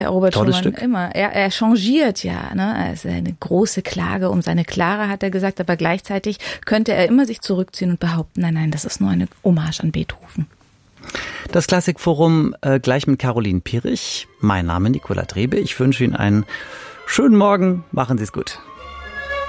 Robert Tolles Schumann Stück. immer. Er changiert ja, ne? Also eine große Klage um seine Clara, hat er gesagt, aber gleichzeitig könnte er immer sich zurückziehen und behaupten, nein, das ist nur eine Hommage an Beethoven. Das Klassikforum gleich mit Caroline Pirich. Mein Name Nicola Drebe. Ich wünsche Ihnen einen schönen Morgen. Machen Sie es gut.